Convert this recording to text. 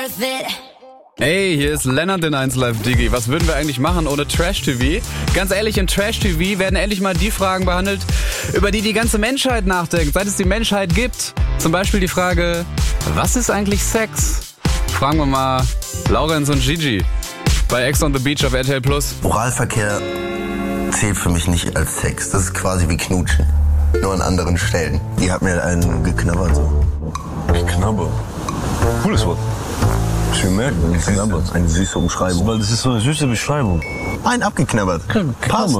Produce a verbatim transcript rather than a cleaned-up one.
worth it. Ey, hier ist Lennart in eins Live Digi. Was würden wir eigentlich machen ohne Trash-T V? Ganz ehrlich, in Trash-T V werden endlich mal die Fragen behandelt, über die die ganze Menschheit nachdenkt, seit es die Menschheit gibt. Zum Beispiel die Frage, was ist eigentlich Sex? Fragen wir mal Laurenz und Gigi bei Ex on the Beach auf R T L Plus. Oralverkehr zählt für mich nicht als Sex. Das ist quasi wie Knutschen, nur an anderen Stellen. Die hat mir einen geknabbert so. Geknabbert? Cooles Wort. Schön merken, geknabbert. Eine süße Umschreibung. Weil das ist so eine süße Beschreibung. Ein abgeknabbert. Passt.